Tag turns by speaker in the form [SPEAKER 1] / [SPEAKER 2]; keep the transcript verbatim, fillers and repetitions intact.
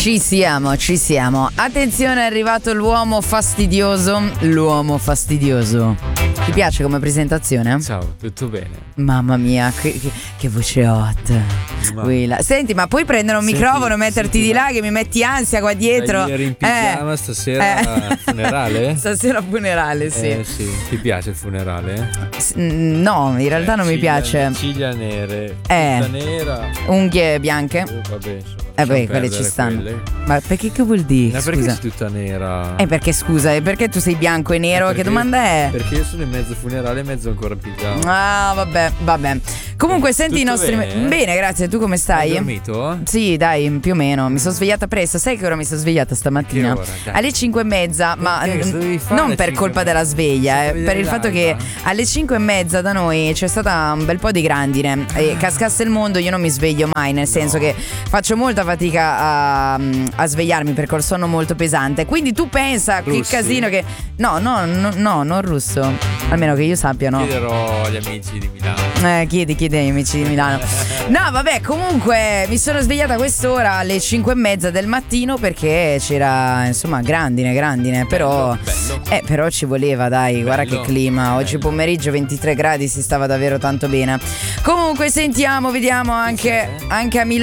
[SPEAKER 1] Ci siamo, ci siamo. Attenzione, è arrivato l'uomo fastidioso. L'uomo fastidioso. Ti piace come presentazione?
[SPEAKER 2] Ciao, tutto bene?
[SPEAKER 1] Mamma mia, che, che, che voce hot. Quella. Senti, ma puoi prendere un
[SPEAKER 2] Senti,
[SPEAKER 1] microfono, metterti
[SPEAKER 2] senti,
[SPEAKER 1] di là che mi metti ansia qua dietro?
[SPEAKER 2] Ieri in pigiama,
[SPEAKER 1] Eh,
[SPEAKER 2] stasera
[SPEAKER 1] eh.
[SPEAKER 2] funerale?
[SPEAKER 1] Stasera funerale, sì.
[SPEAKER 2] Eh sì, ti piace il funerale?
[SPEAKER 1] S- No, in realtà
[SPEAKER 2] Eh,
[SPEAKER 1] non mi
[SPEAKER 2] ciglia-
[SPEAKER 1] piace.
[SPEAKER 2] Ciglia nere,
[SPEAKER 1] Eh.
[SPEAKER 2] tutta nera.
[SPEAKER 1] Unghie bianche.
[SPEAKER 2] Oh, vabbè, insomma,
[SPEAKER 1] Eh beh,
[SPEAKER 2] lasciamo
[SPEAKER 1] quelle ci
[SPEAKER 2] perdere
[SPEAKER 1] stanno.
[SPEAKER 2] quelle.
[SPEAKER 1] Ma perché che vuol dire?
[SPEAKER 2] Ma perché
[SPEAKER 1] Scusa.
[SPEAKER 2] sei tutta nera?
[SPEAKER 1] Eh perché scusa, e perché tu sei bianco e nero?
[SPEAKER 2] Perché-
[SPEAKER 1] Che domanda è?
[SPEAKER 2] Perché io sono in mezzo funerale e mezzo ancora in pigiama.
[SPEAKER 1] Ah, vabbè, vabbè. Comunque, senti i
[SPEAKER 2] Tutto
[SPEAKER 1] nostri.
[SPEAKER 2] bene?
[SPEAKER 1] Bene, grazie. Tu come
[SPEAKER 2] Hai
[SPEAKER 1] stai?
[SPEAKER 2] dormito?
[SPEAKER 1] Sì, dai, più o meno. Mi sono svegliata presto. Sai che ora mi sono svegliata stamattina?
[SPEAKER 2] Che ora? Dai.
[SPEAKER 1] Alle cinque e mezza, ma
[SPEAKER 2] Perché? Cosa dovevi fare
[SPEAKER 1] non
[SPEAKER 2] alle
[SPEAKER 1] per
[SPEAKER 2] cinque e
[SPEAKER 1] colpa
[SPEAKER 2] mezza?
[SPEAKER 1] della sveglia,
[SPEAKER 2] Sei
[SPEAKER 1] eh,
[SPEAKER 2] a vedere
[SPEAKER 1] per il fatto che
[SPEAKER 2] l'alba?
[SPEAKER 1] alle cinque e mezza da noi c'è stata un bel po' di grandine. E cascasse il mondo, io non mi sveglio mai, nel senso che faccio molta fatica a, a svegliarmi perché ho il sonno molto pesante. Quindi tu pensa
[SPEAKER 2] Russi?
[SPEAKER 1] che casino che. No, no, no, no, non russo. Almeno che io sappia, no.
[SPEAKER 2] Chiederò agli amici di Milano.
[SPEAKER 1] Eh, chiedi, chiedi agli amici di Milano. No, vabbè, comunque mi sono svegliata a quest'ora alle cinque e mezza del mattino perché c'era, insomma, grandine, grandine. Però,
[SPEAKER 2] bello.
[SPEAKER 1] eh, però ci voleva, dai, guarda che
[SPEAKER 2] Bello,
[SPEAKER 1] clima. Oggi
[SPEAKER 2] bello.
[SPEAKER 1] pomeriggio ventitré gradi, si stava davvero tanto bene. Comunque, sentiamo, vediamo anche, anche a Milano.